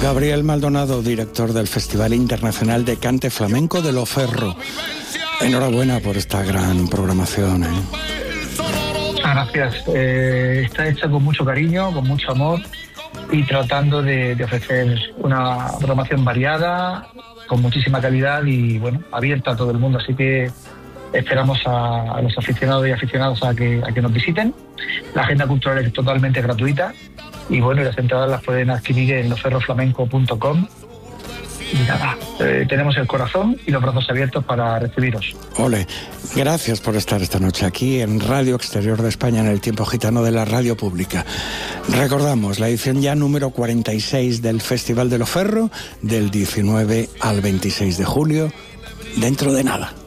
Gabriel Maldonado, director del Festival Internacional de Cante Flamenco de Loferro. Enhorabuena por esta gran programación. Gracias. Está hecha con mucho cariño, con mucho amor y tratando de ofrecer una programación variada, con muchísima calidad y bueno, abierta a todo el mundo. Así que esperamos a los aficionados y aficionadas a que nos visiten. La agenda cultural es totalmente gratuita y bueno, las entradas las pueden adquirir en loferroflamenco.com. Y nada, tenemos el corazón y los brazos abiertos para recibiros. Ole, gracias por estar esta noche aquí en Radio Exterior de España, en el Tiempo Gitano de la Radio Pública. Recordamos la edición ya número 46 del Festival de Loferro, del 19 al 26 de julio, dentro de nada.